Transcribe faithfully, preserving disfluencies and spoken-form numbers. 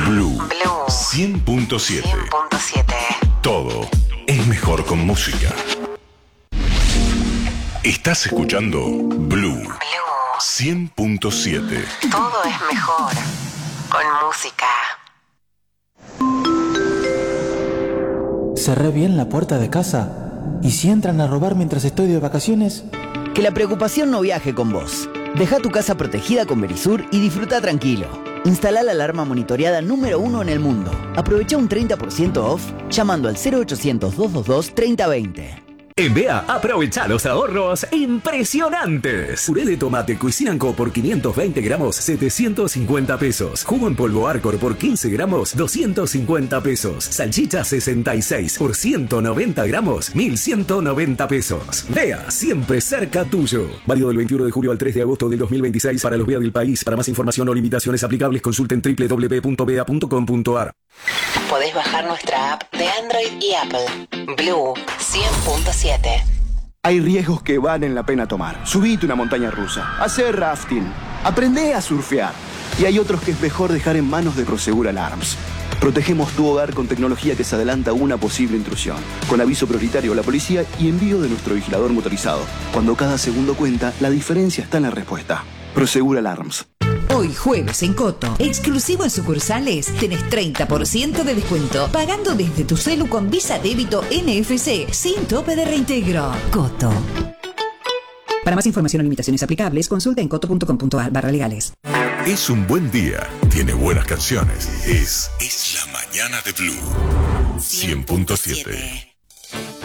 Blue, Blue. cien punto siete. cien punto siete. Todo es mejor con música. Estás escuchando Blue, Blue. cien punto siete. Todo es mejor con música. Cerré bien la puerta de casa. ¿Y si entran a robar mientras estoy de vacaciones? Que la preocupación no viaje con vos. Deja tu casa protegida con Verisur y disfruta tranquilo. Instala la alarma monitoreada número uno en el mundo. Aprovecha un treinta por ciento off llamando al cero ochocientos, doscientos veintidós, treinta veinte. En B E A, aprovecha los ahorros impresionantes. Puré de tomate Cuisinant Co por quinientos veinte gramos, setecientos cincuenta pesos. Jugo en polvo Arcor por quince gramos, doscientos cincuenta pesos. Salchicha sesenta y seis por ciento noventa gramos, mil ciento noventa pesos. B E A, siempre cerca tuyo. Válido del veintiuno de julio al tres de agosto del dos mil veintiséis para los B E A del país. Para más información o limitaciones aplicables, consulten doble u doble u doble u punto b e a punto com punto a r. Podés bajar nuestra app de Android y Apple. Blue cien punto siete. Hay riesgos que valen la pena tomar. Subite una montaña rusa, hacer rafting, aprendé a surfear. Y hay otros que es mejor dejar en manos de Prosegur Alarms. Protegemos tu hogar con tecnología que se adelanta a una posible intrusión, con aviso prioritario a la policía y envío de nuestro vigilador motorizado. Cuando cada segundo cuenta, la diferencia está en la respuesta. Prosegur Alarms. Hoy jueves en Coto, exclusivo en sucursales, tenés treinta por ciento de descuento pagando desde tu celu con Visa Débito N F C sin tope de reintegro. Coto. Para más información o limitaciones aplicables, consulta en coto punto com punto a r barra legales. Es un buen día, tiene buenas canciones. Es, es la mañana de Blue, cien punto siete.